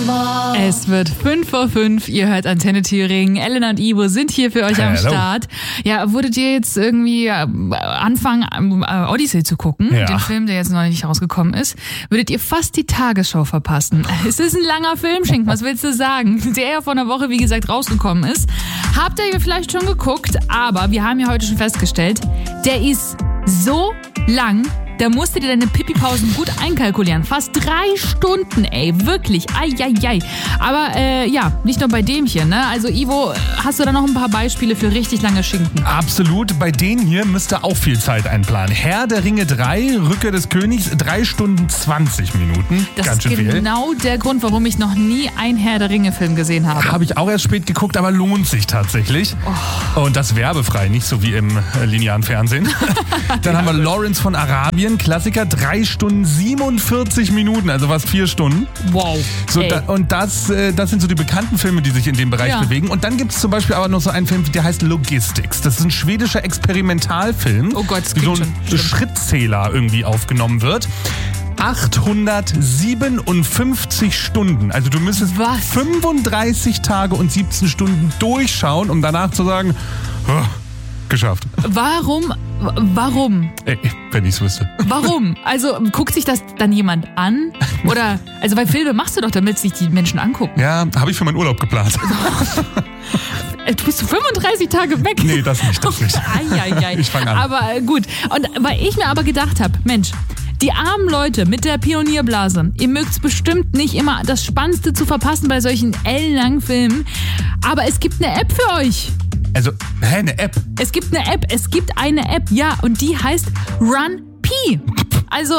Es wird 5:05 Uhr, ihr hört Antenne Thüringen. Elena und Ivo sind hier für euch am Start. Ja, wurdet ihr jetzt irgendwie anfangen, Odyssey zu gucken, den Film, der jetzt noch nicht rausgekommen ist, würdet ihr fast die Tagesschau verpassen. Es ist ein langer Film, Schinken, was willst du sagen? Der ja vor einer Woche, wie gesagt, rausgekommen ist. Habt ihr vielleicht schon geguckt, aber wir haben ja heute schon festgestellt, der ist so lang, da musst du dir deine Pipi-Pausen gut einkalkulieren. Fast 3 Stunden, ey, wirklich, ai. Aber ja, nicht nur bei dem hier, ne? Also Ivo, hast du da noch ein paar Beispiele für richtig lange Schinken? Absolut, bei denen hier müsst ihr auch viel Zeit einplanen. Herr der Ringe 3, Rückkehr des Königs, 3 Stunden 20 Minuten. Das Ganz schön ist genau der Grund, warum ich noch nie einen Herr der Ringe-Film gesehen habe. Habe ich auch erst spät geguckt, aber lohnt sich tatsächlich. Oh. Und das werbefrei, nicht so wie im linearen Fernsehen. Dann haben wir Lawrence von Arabien, Klassiker, 3 Stunden 47 Minuten, also fast 4 Stunden. Wow. So, und das sind so die bekannten Filme, die sich in dem Bereich bewegen. Und dann gibt es zum Beispiel aber noch so einen Film, der heißt Logistics. Das ist ein schwedischer Experimentalfilm, oh Gott, das wie so klingt ein schon Schrittzähler irgendwie aufgenommen wird. 857 Stunden. Also du müsstest 35 Tage und 17 Stunden durchschauen, um danach zu sagen, oh, geschafft. Warum? Wenn ich es wüsste. Warum? Also guckt sich das dann jemand an? Oder, also bei Filme machst du doch, damit sich die Menschen angucken. Ja, habe ich für meinen Urlaub geplant. Du bist 35 Tage weg. Nee, das nicht. Ai. Ich fange an. Aber gut. Und weil ich mir aber gedacht habe, Mensch, die armen Leute mit der Pionierblase, ihr mögt es bestimmt nicht immer das Spannendste zu verpassen bei solchen ellenlangen Filmen, aber es gibt eine App für euch. Also, eine App? Es gibt eine App, ja, und die heißt RunP. Also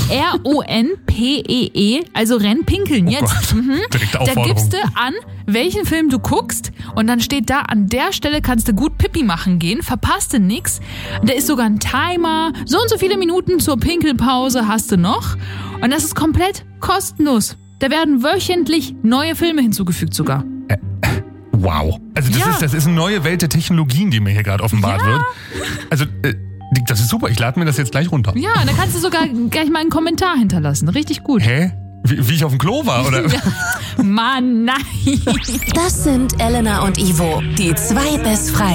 RONPEE, also Rennpinkeln jetzt. Direkte Da Aufforderung. gibst du an, welchen Film du guckst und dann steht da, an der Stelle kannst du gut Pipi machen gehen, verpasst du nix. Da ist sogar ein Timer, so und so viele Minuten zur Pinkelpause hast du noch und das ist komplett kostenlos. Da werden wöchentlich neue Filme hinzugefügt sogar. Wow. Also das ist eine neue Welt der Technologien, die mir hier gerade offenbart wird. Also das ist super. Ich lade mir das jetzt gleich runter. Ja, da kannst du sogar gleich mal einen Kommentar hinterlassen. Richtig gut. Hä? Wie ich auf dem Klo war, oder? Mann, nein. Das sind Elena und Ivo, die 2 Best Frei.